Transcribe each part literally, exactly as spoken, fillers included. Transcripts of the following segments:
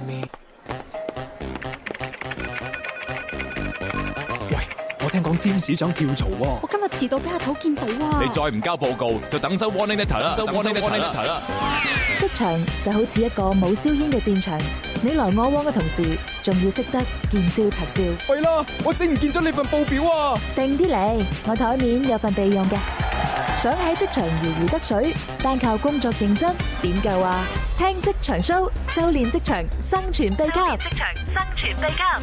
我聽講占士想跳槽喎， 我今日遲到俾阿頭見到啊！ 你再唔交報告，就等收 warning letter 啦，收 warning letter 啦。 職場就好似一個冇硝煙嘅戰場，你來我往嘅同時，仲要識得見招拆招。 喂啦，我整唔見咗你份報表啊！ 定啲嚟，我台面有份備用嘅。想喺職場如魚得水，單靠工作認真點夠啊？聽職場 show， 修煉職場生存秘笈。職場生存秘笈。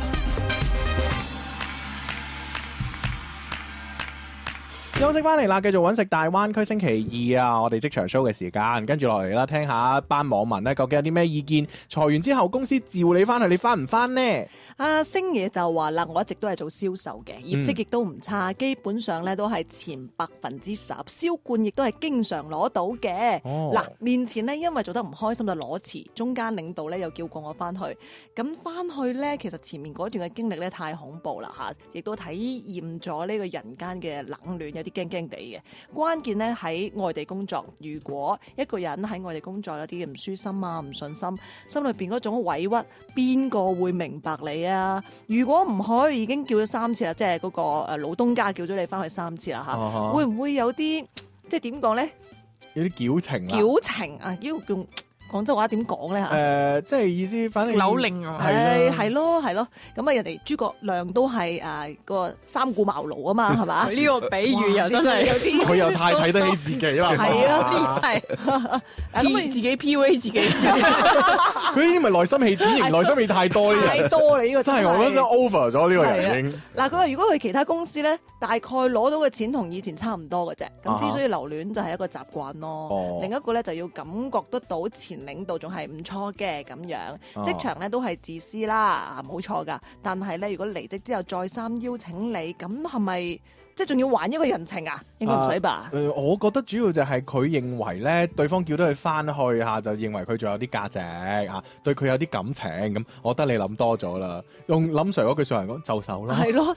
休息翻嚟啦，繼續揾食大灣區星期二啊！我哋職場 show 嘅時間，跟住落嚟啦，聽下一班網民咧，究竟有啲咩意見？裁員之後公司召你翻去，你翻唔翻呢？ 阿星爺就話啦，我一直都係做銷售嘅，業績亦都唔差， 嗯、 基本上咧都係前百分之十，銷冠亦都係經常攞到嘅。嗱、哦，年前呢，因為做得唔開心就攞辭，中間領導咧又叫過我翻去，咁翻去咧其實前面嗰段嘅經歷咧太恐怖啦嚇，亦都體驗咗呢個人間嘅冷暖，有啲驚驚地嘅。關鍵咧喺外地工作，如果一個人喺外地工作有啲唔舒心啊、唔順心，心裏邊嗰種委屈，邊個會明白你啊？如果唔可以已經叫咗三次啦，即係嗰個誒老東家叫咗你翻去三次啦嚇，啊、會唔會有啲即係點講咧？ 有啲矯情啊！ 矯情啊！要用廣州話點講咧嚇？誒、 呃，即係意思，反正扭擰啊！ 係係咯係咯，咁啊人哋諸葛亮都係誒個三顧茅廬啊嘛，係嘛？ 呢個比喻又真係有啲， 佢又太睇得起自己啦。 係啊，係咁咪自己 P U A 自己。 佢呢啲咪內心戲，典型內心戲太多呢啲。 太多啦呢個真係，我覺得 over 咗呢個人已經。 嗱，佢話如果去其他公司咧，大概攞到嘅錢同以前差唔多嘅啫。咁之所以留戀就係一個習慣咯。 哦、 另一個咧就要感覺得到前領導仲係唔錯嘅咁樣。 哦、 職場咧都係自私啦，冇錯㗎。但係咧，如果離職之後再三邀請你，咁係咪？即係仲要還一個人情啊？應該唔使吧？ 誒、呃呃，我覺得主要就係佢認為咧，對方叫得佢翻去嚇，就認為佢仲有啲價值嚇，對佢有啲感情咁。我覺得你諗多咗啦，用林 Sir 嗰句説話嚟講，就手啦。 係咯，